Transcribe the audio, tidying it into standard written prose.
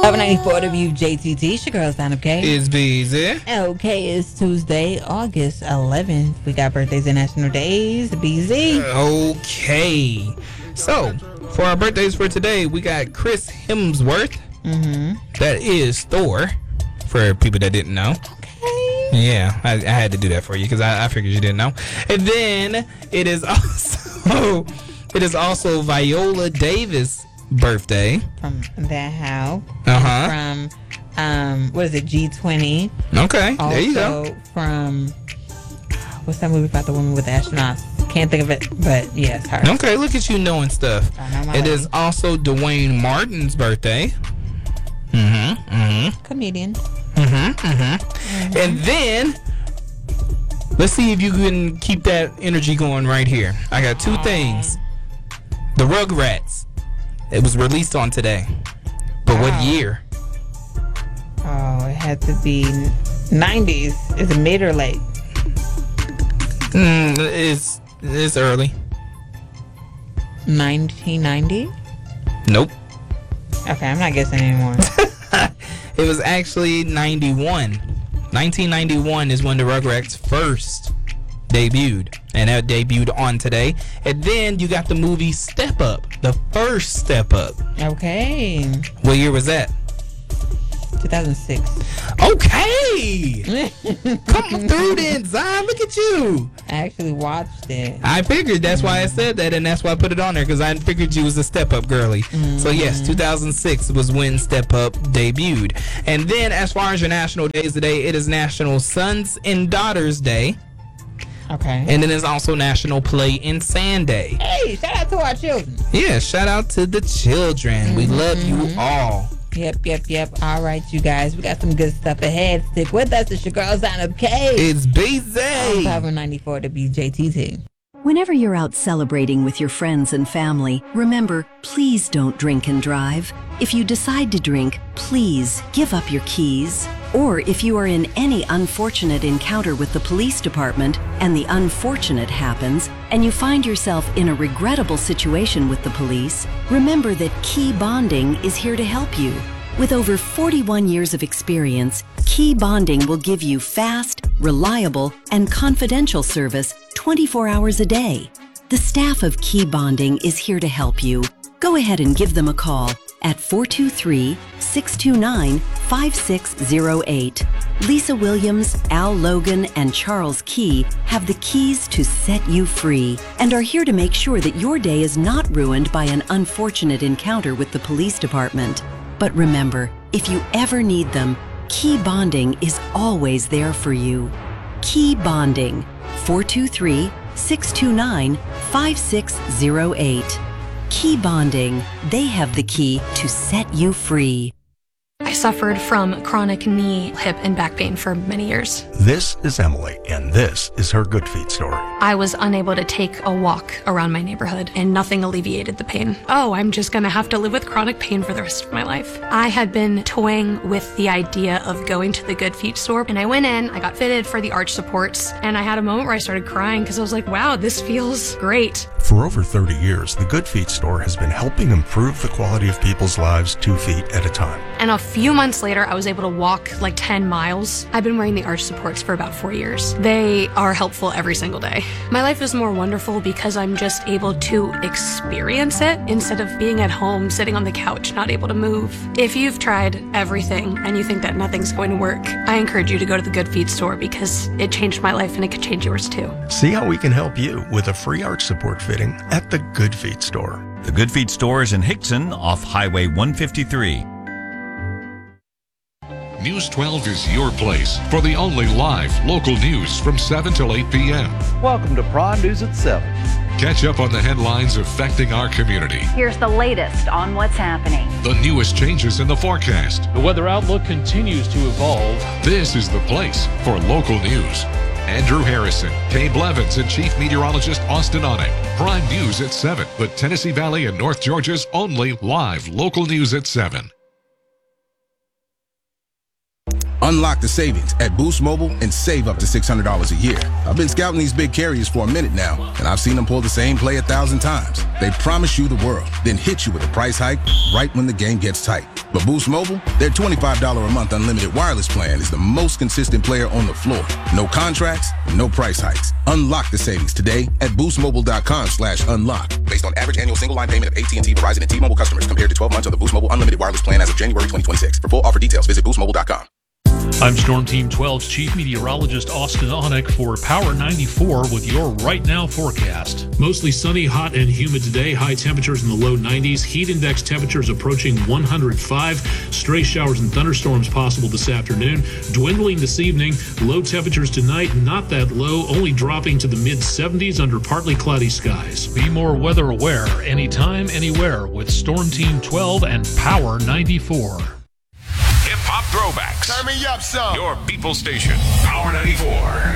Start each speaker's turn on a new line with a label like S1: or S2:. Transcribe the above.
S1: 1194 WJTT. It's your girl, Sign Up K.
S2: It's Beezy.
S1: Okay, it's Tuesday, August 11th. We got birthdays and national days. BZ.
S2: Okay. So, for our birthdays for today, we got Chris Hemsworth. That is Thor, for people that didn't know.
S1: Okay.
S2: Yeah, I had to do that for you because I figured you didn't know. And then it is also Viola Davis' birthday.
S1: From that how?
S2: Uh-huh.
S1: From, what is it, G20.
S2: Okay,
S1: Also
S2: there you go.
S1: From, what's that movie about the woman with the astronauts? Can't think of it, but yes, her.
S2: Okay, look at you knowing stuff. It is also Dwayne Martin's birthday.
S1: Comedian.
S2: And then, let's see if you can keep that energy going right here. I got two things. The Rugrats. It was released on today. But what year?
S1: Oh, it had to be 90s. Is it mid or late?
S2: It's early.
S1: 1990?
S2: Nope.
S1: Okay, I'm not guessing anymore.
S2: It was actually 91. 1991 is when the Rugrats first debuted. And that debuted on today. And then you got the movie Step Up. The first Step Up.
S1: Okay.
S2: What year was that?
S1: 2006.
S2: Okay. Come through then, Zion. Look at you.
S1: I actually watched it.
S2: I figured that's why I said that, and that's why I put it on there, because I figured you was a Step Up girly. So yes, 2006 was when Step Up debuted. And then as far as your national days today, it is National Sons and Daughters Day.
S1: Okay.
S2: And then there's also National Play in Sand Day.
S1: Hey, shout out to our children.
S2: Yeah, shout out to the children. We love you all.
S1: Yep. All right, you guys. We got some good stuff ahead. Stick with us. It's your girl, Sign Up K.
S2: It's BZ.
S1: 594 WJTT.
S3: Whenever you're out celebrating with your friends and family, remember, please don't drink and drive. If you decide to drink, please give up your keys. Or if you are in any unfortunate encounter with the police department and the unfortunate happens, and you find yourself in a regrettable situation with the police, remember that Key Bonding is here to help you. With over 41 years of experience, Key Bonding will give you fast, reliable, and confidential service 24 hours a day. The staff of Key Bonding is here to help you. Go ahead and give them a call at 423-629-5608. Lisa Williams, Al Logan, and Charles Key have the keys to set you free and are here to make sure that your day is not ruined by an unfortunate encounter with the police department. But remember, if you ever need them, Key Bonding is always there for you. Key Bonding, 423-629-5608. Key Bonding, they have the key to set you free.
S4: I suffered from chronic knee, hip, and back pain for many years.
S5: This is Emily, and this is her Good Feet story.
S4: I was unable to take a walk around my neighborhood, and nothing alleviated the pain. Oh, I'm just gonna have to live with chronic pain for the rest of my life. I had been toying with the idea of going to the Good Feet store, and I went in, I got fitted for the arch supports, and I had a moment where I started crying because I was like, wow, this feels great.
S5: For over 30 years, the Good Feet store has been helping improve the quality of people's lives 2 feet at a time.
S4: And a few months later, I was able to walk like 10 miles. I've been wearing the arch supports for about 4 years. They are helpful every single day. My life is more wonderful because I'm just able to experience it instead of being at home, sitting on the couch, not able to move. If you've tried everything and you think that nothing's going to work, I encourage you to go to the Good Feet store because it changed my life and it could change yours too.
S5: See how we can help you with a free arch support fitting at the Good Feet store.
S6: The Good Feet store is in Hickson off Highway 153.
S7: News 12 is your place for the only live local news from 7 till 8 p.m.
S8: Welcome to Prime News at 7.
S7: Catch up on the headlines affecting our community.
S9: Here's the latest on what's happening.
S7: The newest changes in the forecast.
S8: The weather outlook continues to evolve.
S7: This is the place for local news. Andrew Harrison, Kay Blevins, and Chief Meteorologist Austin Onek. Prime News at 7, the Tennessee Valley and North Georgia's only live local news at 7.
S10: Unlock the savings at Boost Mobile and save up to $600 a year. I've been scouting these big carriers for a minute now, and I've seen them pull the same play 1,000 times. They promise you the world, then hit you with a price hike right when the game gets tight. But Boost Mobile, their $25 a month unlimited wireless plan is the most consistent player on the floor. No contracts, no price hikes. Unlock the savings today at boostmobile.com/unlock. Based on average annual single line payment of AT&T, Verizon, and T-Mobile customers compared to 12 months of the Boost Mobile unlimited wireless plan as of January 2026. For full offer details, visit boostmobile.com.
S11: I'm Storm Team 12's Chief Meteorologist Austin Onick for Power 94 with your Right Now forecast. Mostly sunny, hot, and humid today. High temperatures in the low 90s. Heat index temperatures approaching 105. Stray showers and thunderstorms possible this afternoon. Dwindling this evening. Low temperatures tonight, not that low, only dropping to the mid-70s under partly cloudy skies. Be more weather aware anytime, anywhere with Storm Team 12 and Power 94.
S12: Hip-hop throwbacks.
S13: Turn me up, son.
S12: Your people station. Power 94.